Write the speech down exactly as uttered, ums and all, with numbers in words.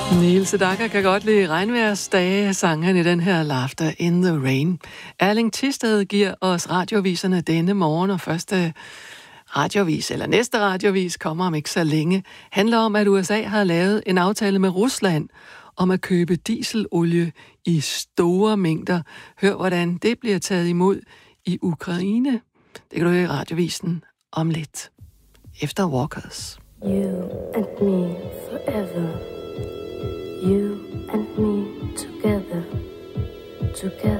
Niels Sedaka kan godt lide regnværsdage, sang han i den her Laughter in the Rain. Erling Thisted giver os radioviserne denne morgen, og første radiovis, eller næste radiovis, kommer om ikke så længe, handler om, at U S A har lavet en aftale med Rusland om at købe dieselolie i store mængder. Hør, hvordan det bliver taget imod i Ukraine. Det kan du høre i radiovisen om lidt. Efter Walkers. You and me forever. You and me together, together.